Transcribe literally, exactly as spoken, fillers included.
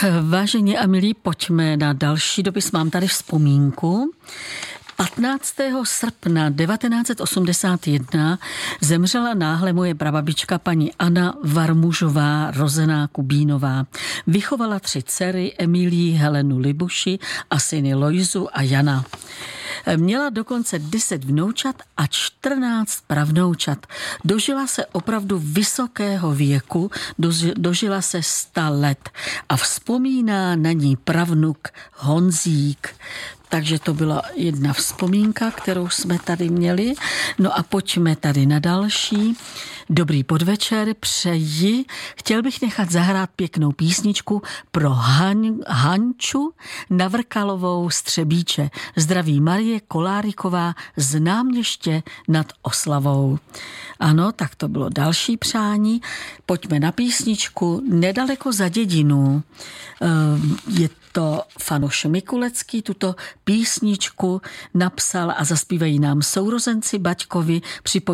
Vážení a milí, pojďme na další dopis. Mám tady vzpomínku. patnáctého srpna devatenáct set osmdesát jedna zemřela náhle moje prababička paní Anna Varmužová, rozená Kubínová. Vychovala tři dcery, Emilii, Helenu, Libuši a syny Lojzu a Jana. Měla dokonce deset vnoučat a čtrnáct pravnoučat. Dožila se opravdu vysokého věku, dožila se sta let a vzpomíná na ní pravnuk Honzík. Takže to byla jedna vzpomínka, kterou jsme tady měli. No a pojďme tady na další. Dobrý podvečer, přeji. Chtěl bych nechat zahrát pěknou písničku pro Han, Hanču Navrkalovou z Třebíče. Zdraví Marie Koláriková z Náměště nad Oslavou. Ano, tak to bylo další přání. Pojďme na písničku Nedaleko za dědinu. Je to Fanoš Mikulecký, tuto písničku napsal a zaspívají nám sourozenci Baťkovi. Připoj